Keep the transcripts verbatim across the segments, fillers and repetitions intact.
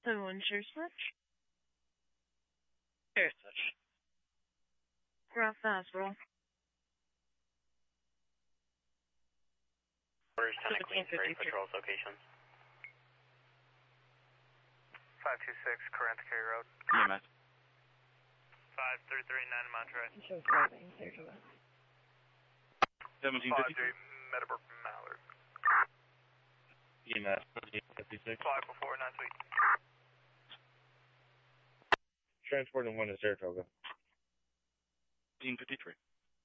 Who wants your switch? Air switch. We're off the hospital. Orders ten to Queensbury patrols locations. five two six, Corinth K Road. E M S. five three three nine Monterey. Shows driving. There's a seventeen five fifty-three. eight Meadowbrook Mallard. E M S. seventeen fifty-six. five before nine sweet. Transporting one to Saratoga. seventeen fifty-three.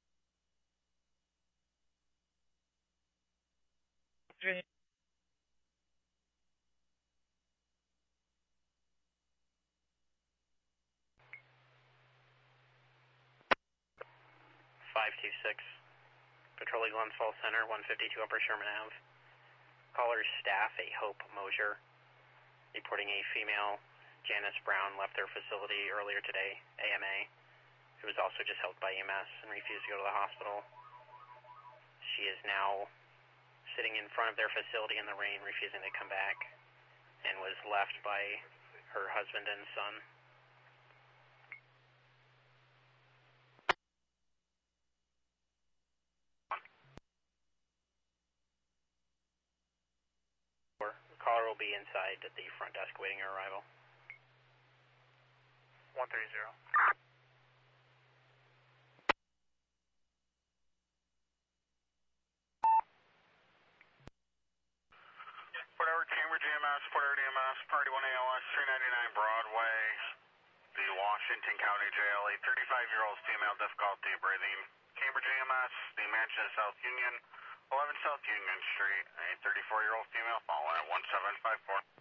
Three. five two six. Patrolling Glens Falls Center, one fifty-two Upper Sherman Avenue. Caller's staff, a Hope Mosier, reporting a female, Janice Brown, left their facility earlier today, A M A, who was also just held by E M S and refused to go to the hospital. She is now sitting in front of their facility in the rain, refusing to come back, and was left by her husband and son. The caller will be inside at the front desk waiting her arrival. one three zero. Whatever, Cambridge E M S, Port Edward E M S, Party one A L S, three ninety-nine Broadway, the Washington County Jail, a thirty-five-year-old female difficulty breathing. Cambridge E M S, the Mansion South Union, eleven South Union Street, a thirty-four-year-old female, following at one seven five four.